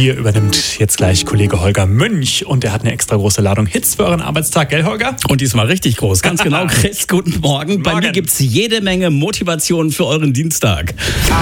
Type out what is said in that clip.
Hier übernimmt jetzt gleich Kollege Holger Münch und er hat eine extra große Ladung Hits für euren Arbeitstag, gell Holger? Und diesmal richtig groß, ganz genau. Chris, guten Morgen. Bei mir gibt's jede Menge Motivation für euren Dienstag.